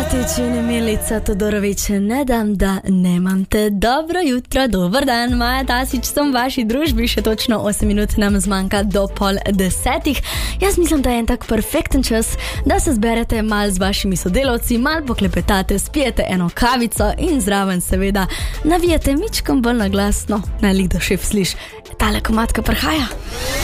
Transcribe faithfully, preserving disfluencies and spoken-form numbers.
Tečine Milica Todorović, ne dam da nemam te. Dobro jutro, dober dan, Maja Tasić sem v vaši družbi, še točno osem minut nam zmanjka do pol desetih. Jaz mislim, da je en tak perfekten čas, da se zberete mal z vašimi sodelavci, mal poklepetate, spijete eno kavico in zraven seveda navijete mičkom bolj na glas, no, naj lik do šef sliš, tale komatka prhaja.